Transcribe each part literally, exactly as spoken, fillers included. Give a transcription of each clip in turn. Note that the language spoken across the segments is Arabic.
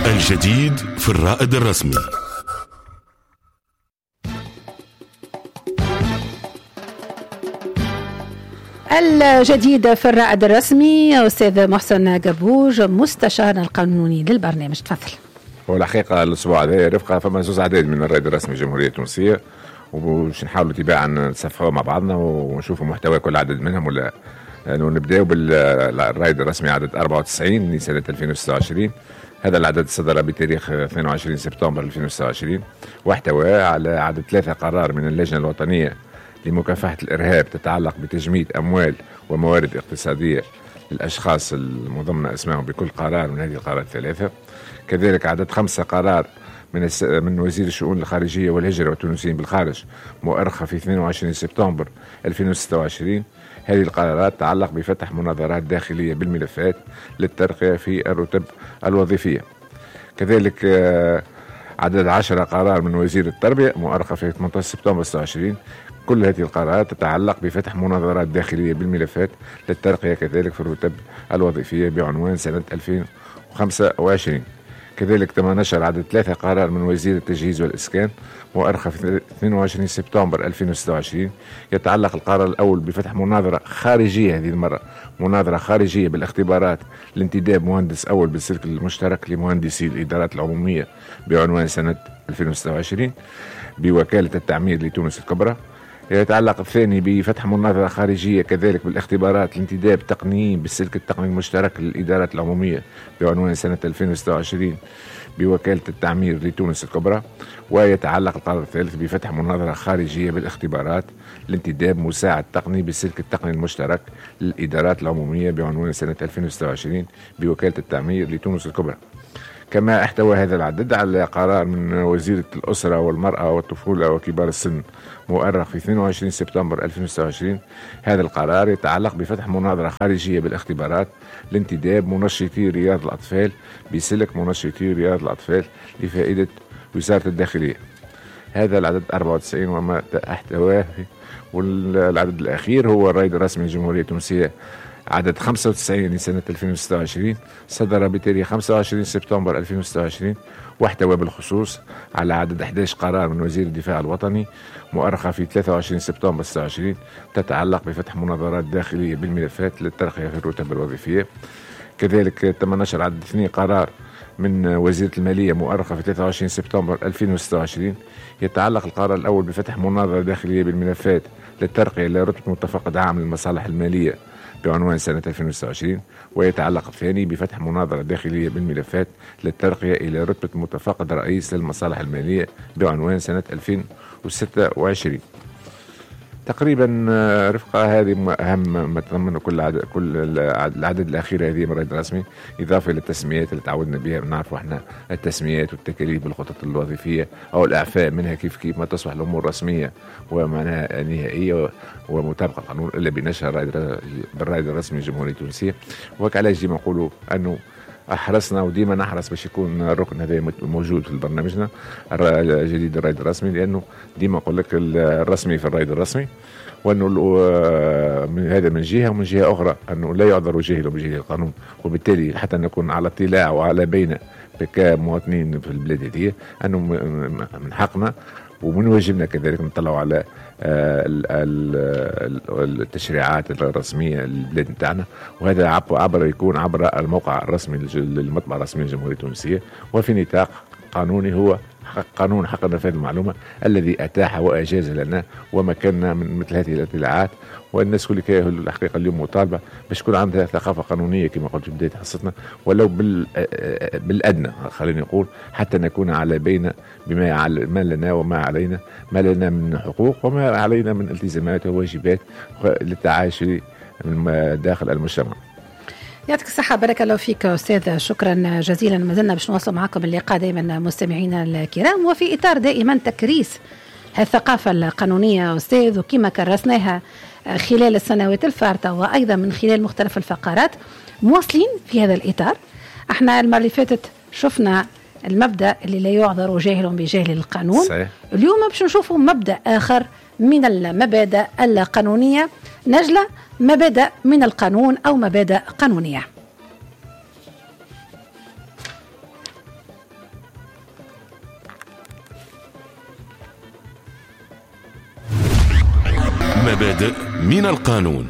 الجديد في الرائد الرسمي. الجديد في الرائد الرسمي أستاذ محسن قبوج مستشارنا القانوني للبرنامج، تفضل. هو الحقيقة الأسبوع هذا رفقة فما زوز عدد من الرائد الرسمي الجمهورية التونسية، وباش نحاولوا تباعا نصفحوا مع بعضنا ونشوفوا محتوى كل عدد منهم ولا نبداو بالرائد الرسمي عدد أربعة وتسعين لسنة ألفين وستة وعشرين. هذا العدد صدر بتاريخ اثنين وعشرين سبتمبر ألفين وستة وعشرين، واحتوى على عدد ثلاثة قرار من اللجنة الوطنية لمكافحة الإرهاب تتعلق بتجميد أموال وموارد اقتصادية للأشخاص المضمنة اسمائهم بكل قرار من هذه القرارات الثلاثة. كذلك عدد خمسة قرار من الس... من وزير الشؤون الخارجية والهجرة والتونسيين بالخارج مؤرخة في اثنين وعشرين سبتمبر ألفين وستة وعشرين. هذه القرارات تتعلق بفتح مناظرات داخلية بالملفات للترقية في الرتب الوظيفية. كذلك عدد عشرة قرار من وزير التربية مؤرخة في ثمانية عشر سبتمبر ستة وعشرين. كل هذه القرارات تتعلق بفتح مناظرات داخلية بالملفات للترقية كذلك في الرتب الوظيفية بعنوان سنة ألفين وخمسة وعشرين. كذلك تم نشر عدد ثلاثة قرار من وزير التجهيز والإسكان مؤرخة في اثنين وعشرين سبتمبر ألفين وستة وعشرين. يتعلق القرار الأول بفتح مناظرة خارجية، هذه المرة مناظرة خارجية بالاختبارات لانتداب مهندس أول بالسلك المشترك لمهندسي الإدارات العمومية بعنوان سنة ألفين وستة وعشرين بوكالة التعمير لتونس الكبرى. يتعلق الثاني بفتح مناظرة خارجية كذلك بالاختبارات لانتداب تقنيين بالسلك التقني المشترك للإدارات العمومية بعنوان سنة ألفين وستة وعشرين بوكالة التعمير لتونس الكبرى. ويتعلق القرار الثالث بفتح مناظرة خارجية بالاختبارات لانتداب مساعد تقني بالسلك التقني المشترك للإدارات العمومية بعنوان سنة ألفين وستة وعشرين بوكالة التعمير لتونس الكبرى. كما احتوى هذا العدد على قرار من وزيرة الأسرة والمرأة والطفولة وكبار السن مؤرخ في اثنين وعشرين سبتمبر ألفين وستة وعشرين. هذا القرار يتعلق بفتح مناظرة خارجية بالاختبارات لانتداب منشطي رياض الأطفال بسلك منشطي رياض الأطفال لفائدة وزارة الداخلية. هذا العدد أربعة وتسعين وما احتواه. والعدد الأخير هو الرائد الرسمي للجمهورية التونسية عدد خمسة وتسعين لسنة ألفين وستة وعشرين، صدر بتاريخ خمسة وعشرين سبتمبر ألفين وستة وعشرين، واحتوى بالخصوص على عدد أحد عشر قرار من وزير الدفاع الوطني مؤرخة في ثلاثة وعشرين سبتمبر ستة وعشرين تتعلق بفتح مناظرات داخلية بالملفات للترقية في الرتب الوظيفية. كذلك تم نشر عدد اثنين قرار من وزيرة المالية مؤرخة في ثلاثة وعشرين سبتمبر ألفين وستة وعشرين. يتعلق القرار الأول بفتح مناظرة داخلية بالملفات للترقية إلى رتبة متفقد عام للمصالح المالية بعنوان سنة ألفين وستة وعشرين. ويتعلق الثاني بفتح مناظرة داخلية بالملفات للترقية إلى رتبة متفقد رئيس للمصالح المالية بعنوان سنة ألفين وستة وعشرين. تقريبا رفقة هذه أهم ما تضمن كل عدد كل العدد الأخير هذه من الرائد الرسمي، إضافة للتسميات اللي تعودنا بها. بنعرفوا احنا التسميات والتكاليف بالخطط الوظيفية أو الإعفاء منها كيف كيف ما تصبح الأمور رسمية ومعناها نهائية ومطابقة القانون إلا بنشر بالرائد الرسمي الجمهورية التونسية. وكعلاش ديما نقولوا أنه أحرصنا وديما نحرص باش يكون الركن هذا موجود في برنامجنا الجديد الرائد الرسمي، لأنه ديما نقول لك الرسمي في الرائد الرسمي، وأنه من هذا من جهة ومن جهة أخرى أنه لا يعذر جاهل بجهل القانون، وبالتالي حتى نكون على اطلاع وعلى بين كمواطنين في البلاد هذه أنه من حقنا ومن واجبنا كذلك نطلعوا على التشريعات الرسمية للبلاد نتاعنا، وهذا عبر يكون عبر الموقع الرسمي للمطبعة الرسمية للجمهورية التونسية، وفي نطاق قانوني هو قانون حق النفاذ المعلومة الذي أتاح وأجاز لنا ومكننا من مثل هذه الاطلاعات. والناس كل كده الحقيقة اليوم مطالبة باش تكون عندها ثقافة قانونية كما قلت في بداية حصتنا، ولو بالأدنى خلينا نقول، حتى نكون على بين بما ما لنا وما علينا، ما لنا من حقوق وما علينا من التزامات وواجبات للتعايش داخل المجتمع. يعطيك الصحة، بارك الله فيك أستاذ، شكرا جزيلا. ما زلنا باش نواصل معكم اللقاء دائما مستمعينا الكرام، وفي إطار دائما تكريس الثقافة القانونية أستاذ، وكما كرسناها خلال السنوات الفارطة وأيضا من خلال مختلف الفقرات مواصلين في هذا الإطار. احنا المرة اللي فاتت شفنا المبدأ اللي لا يعذر جاهل بجهل القانون. صحيح. اليوم باش نشوفوا مبدأ آخر من المبادئ القانونية، نجلة مبادئ من القانون أو مبادئ قانونية. مبادئ من القانون.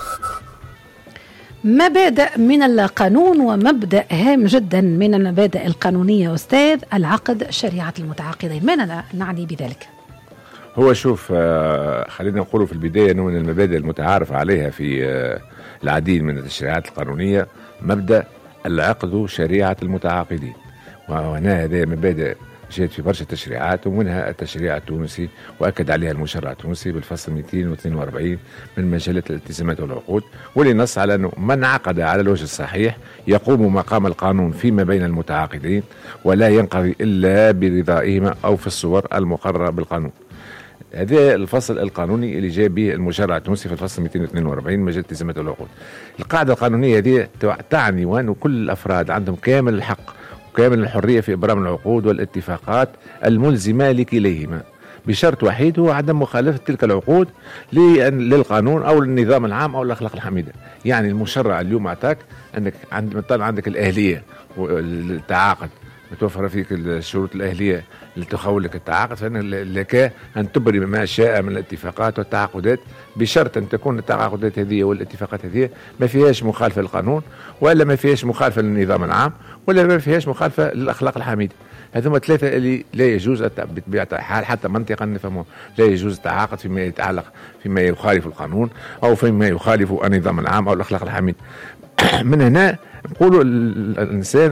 مبادئ من القانون، ومبدأ هام جدا من المبادئ القانونية أستاذ العقد شريعة المتعاقدين. ماذا نعني بذلك؟ هو شوف، خلينا نقول في البداية أنه من المبادئ المتعارف عليها في العديد من التشريعات القانونية مبدأ العقد شريعة المتعاقدين، وهنا هذه مبادئ جاءت في برشا تشريعات، ومنها التشريع التونسي واكد عليها المشرع التونسي بالفصل مئتين واثنين وأربعين من مجله الالتزامات والعقود، واللي نص على انه من عقد على الوجه الصحيح يقوم مقام القانون فيما بين المتعاقدين، ولا ينقضي الا برضائهما او في الصور المقرره بالقانون. هذا الفصل القانوني اللي جاء به المشرع التونسي في الفصل مئتين واثنين وأربعين من مجله الالتزامات والعقود. القاعده القانونيه هذه تعني وان كل الافراد عندهم كامل الحق كامل الحرية في إبرام العقود والاتفاقات الملزمة لكليهما، بشرط وحيد هو عدم مخالفة تلك العقود للقانون أو للنظام العام أو الأخلاق الحميدة. يعني المشرع اليوم أعطاك أنك مثلا عندك الأهلية والتعاقد، متوفرة فيك الشروط الأهلية اللي تخول لك التعاقد، فإن لك أن تبرم ما شاء من الاتفاقات والتعاقدات، بشرط أن تكون التعاقدات هذه والاتفاقات هذه ما فيهاش مخالفة للقانون، ولا ما فيهاش مخالفة للنظام العام، ولا ما فيهاش مخالفة للأخلاق الحميدة. هذوما ثلاثة اللي لا يجوز بطبيعة الحال حتى منطقا نفهمون لا يجوز التعاقد فيما يتعلق فيما يخالف القانون أو فيما يخالف النظام العام أو الأخلاق الحميدة. من هنا نقولوا الإنسان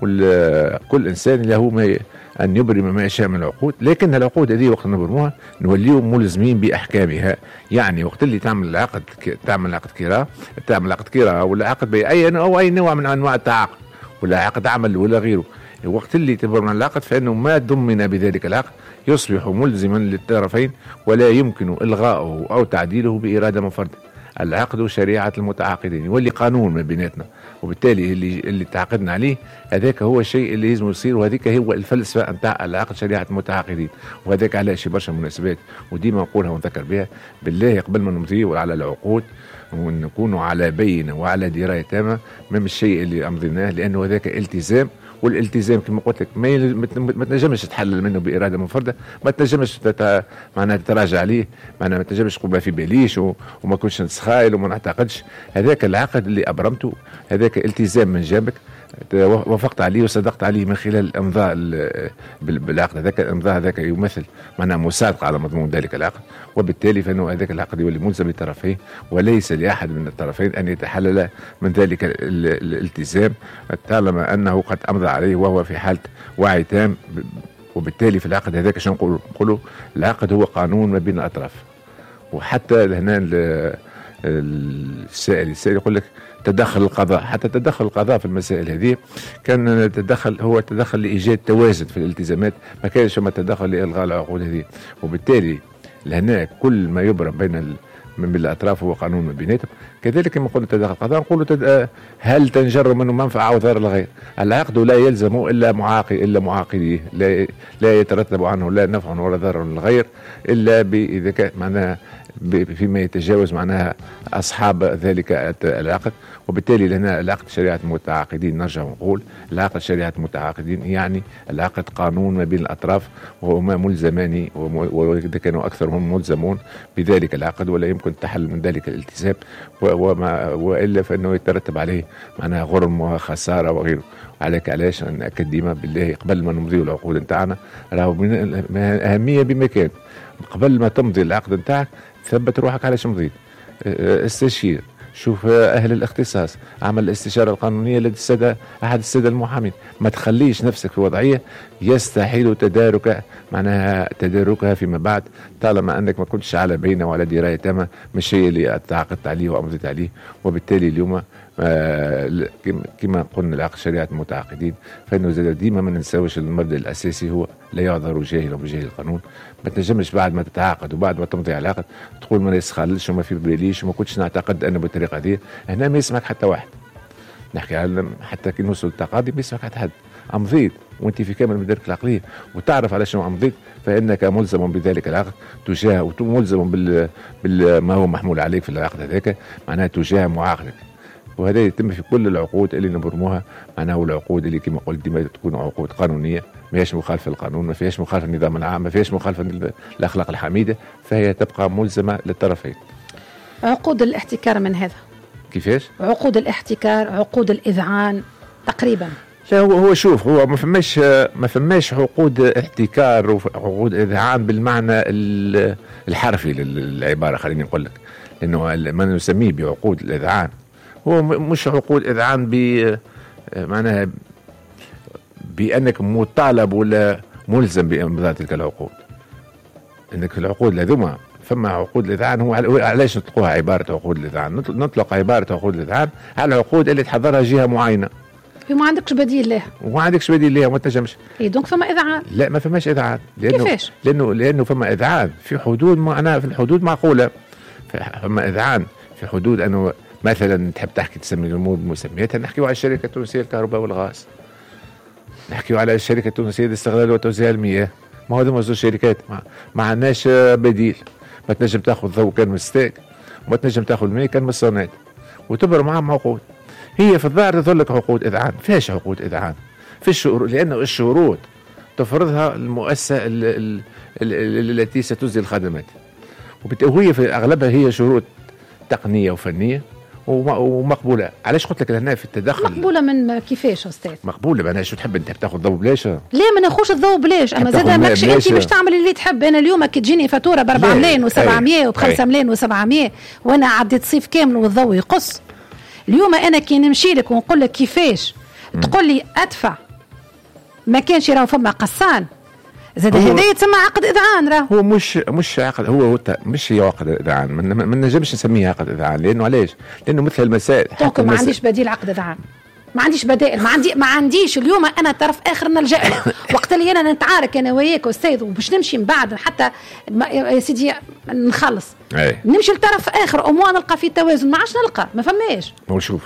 كل إنسان له ما أن يبرم ما يشاء من العقود، لكن العقود هذه وقت نبرموها نوليهم ملزمين بأحكامها. يعني وقت اللي تعمل العقد تعمل عقد كراء تعمل عقد كراء ولا عقد بيع أي أو أي نوع من أنواع التعاقد ولا عقد عمل ولا غيره، وقت اللي تبرم العقد فإنه ما ضمن بذلك العقد يصبح ملزما للطرفين ولا يمكن إلغاؤه أو تعديله بإرادة منفردة. العقد شريعة المتعاقدين واللي قانون ما بيناتنا، وبالتالي اللي اللي تعاقدنا عليه هذاك هو الشيء اللي لازم يصير، وهذيك هو الفلسفة نتاع العقد شريعة المتعاقدين. وهذاك على شي برشا مناسبات وديما نقولها ونذكر بها، بالله قبل ما نمضي على العقود ونكونوا على بينة وعلى دراية تامة من الشيء اللي أمضيناه، لأنه هذاك التزام، والالتزام كما قلت لك ما تنجمش تحلل منه بإرادة منفردة، ما تنجمش تت... معناها تتراجع عليه، معناها ما تنجمش تقول ما في باليش و... وما كنتش نتخايل وما نعتقدش. هذاك العقد اللي أبرمته هذاك التزام من جانبك وافقت عليه وصدقت عليه من خلال الامضاء بالعقد هذاك. الامضاء هذاك يمثل معناها مسابقه على مضمون ذلك العقد، وبالتالي فانه هذاك العقد يولي ملزم للطرفين، وليس لاحد من الطرفين ان يتحلل من ذلك الالتزام طالما انه قد امضى عليه وهو في حاله وعي تام. وبالتالي في العقد هذاك شنو نقولوا؟ نقولوا العقد هو قانون ما بين الاطراف. وحتى هنا السائل السائل يقول لك تدخل القضاء، حتى تدخل القضاء في المسائل هذه كان تدخل هو تدخل لإيجاد توازن في الالتزامات، ما كانش ما تدخل لإلغاء العقود هذه. وبالتالي لهنا كل ما يبرم بين من الاطراف هو قانون ما بيناتهم. كذلك كما قلنا تدخل القضاء نقولوا تد... هل تنجر منه منفعه او ضرر للغير؟ العقد لا يلزم الا معاقد الا معاقديه، لا لا يترتب عنه لا نفع ولا ضرر للغير الا اذا كان معناها فيما يتجاوز معناها اصحاب ذلك العقد. وبالتالي لنا العقد شريعه المتعاقدين نرجع ونقول العقد شريعه المتعاقدين يعني العقد قانون ما بين الاطراف وهما ملزمان، واذا كانوا اكثر هم ملزمون بذلك العقد ولا يمكن التحلل من ذلك الالتزام، وما والا فانه يترتب عليه معناها غرم وخساره وغيره. عليك علاش ناكد ديما بالله قبل ما نمضيو العقود نتاعنا راهو من اهميه بمكان، قبل ما تمضي العقد نتاعك ثبت روحك علاش مضيت، استشير، شوف اهل الاختصاص، عمل الاستشاره القانونيه لدى الساده احد الساده المحامين، ما تخليش نفسك في وضعيه يستحيل تدارك معناها تداركها فيما بعد طالما انك ما كنتش على بينه وعلى درايه تامه من الشيء اللي تعاقدت عليه وامضيت عليه. وبالتالي اليوم آه كما قلنا العقد شريعه المتعاقدين فانه زاد ديما ما ننساوش المبدا الاساسي هو لا يعذر جاهل بجهل القانون. ما تنجمش بعد ما تتعاقد وبعد ما تمضي على العقد تقول ما يسخلش وما في باليش وما كنتش نعتقد انا بالطريقه دي. هنا ما يسمعك حتى واحد، نحكي على حتى كي نوصل للتقاضي ما يسمعك حتى حد. امضيت وانت في كامل مدارك العقليه وتعرف على شنو امضيت فانك ملزم بذلك العقد تجاه وملزم بال... بال ما هو محمول عليك في العقد هذاك معناها تجاه معاقدك. وهذا يتم في كل العقود اللي نبرموها، معناها العقود اللي كما قلت ديما تكون عقود قانونيه، ما هيش مخالفه للقانون، ما فيهاش مخالفه للنظام العام، ما فيهاش مخالفه للاخلاق الحميده، فهي تبقى ملزمه للطرفين. عقود الاحتكار من هذا كيفاش؟ عقود الاحتكار، عقود الاذعان تقريبا. لا هو هو شوف، هو ما فماش ما فماش عقود احتكار وعقود اذعان بالمعنى الحرفي للعباره، خليني نقول لك، لانه ما نسميه بعقود الاذعان هو مش عقود اذعان ب معناها بانك مطالب ولا ملزم بامضاء تلك العقود. انك في العقود لازمها فما عقود الاذعان، هو علاش نطلقوها عباره عقود الاذعان؟ نطلق عباره عقود الاذعان على العقود اللي تحضرها جهه معينه وما عندكش بديل لها، وما عندكش بديل لها وما تنجمش. اي دونك فما اذعان؟ لا ما فماش اذعان. لانه كيفاش؟ لانه لانه فما اذعان في حدود معناها، في الحدود معقوله. فما اذعان في حدود انه مثلا تحب تحكي تسمي الامور بمسمياتها، نحكيو على الشركه التونسيه للكهرباء والغاز، نحكيو على الشركه التونسيه للاستغلال وتوزيع المياه، ما هذوما زوج شركات ما, ما عندناش بديل. ما تنجم تاخذ ضوء كان من ستيك، وما تنجم تاخذ الماء كان من الصونات، وتبر معهم عقود. هي في الظاهر تظل لك عقود اذعان، فيش عقود اذعان في الشروط، لانه الشروط تفرضها المؤسسه التي ستجزي الخدمات، وهي في اغلبها هي شروط تقنيه وفنيه ومقبوله. علاش قلت لك هنا في التدخل مقبوله من كيفاش استاذ؟ مقبوله معناها شو تحب انت تاخذ ضوء بلاش؟ لا ما ناخوش الضوء بلاش، اما زاد ماكش انت باش تعمل اللي تحب. انا اليوم كي تجيني فاتوره ب أربعة ملايين وسبعمية وب خمسة ملايين وسبعمية وانا عديت صيف كامل والضوء يقص، اليوم انا كي نمشي لك ونقول لك كيفاش تقول لي ادفع، ما كانش راهو فما قصان، زاد هذا يتسمى عقد اذعان. راه هو مش مش عقد، هو, هو مش هي عقد اذعان، ما نجمش نسميه عقد اذعان. لانه علاش؟ لانه مثل المسائل حتى ما عنديش بديل عقد اذعان، ما عنديش بدائل، ما عندي ما عنديش اليوم انا طرف اخر نلجا له. وقت اللي انا نتعارك انا وياك استاذ وباش نمشي من بعد حتى يا سيدي نخلص، أي. نمشي لطرف اخر وما نلقى فيه توازن، ما عادش نلقى، ما فماش. هو شوف